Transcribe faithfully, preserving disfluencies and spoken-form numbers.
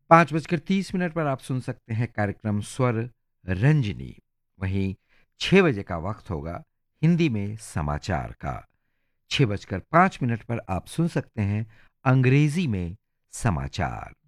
पाँच बजकर तीस मिनट पर आप सुन सकते हैं कार्यक्रम स्वर रंजनी। वहीं छह बजे का वक्त होगा हिंदी में समाचार का। छह बजकर पाँच मिनट पर आप सुन सकते हैं अंग्रेजी में समाचार।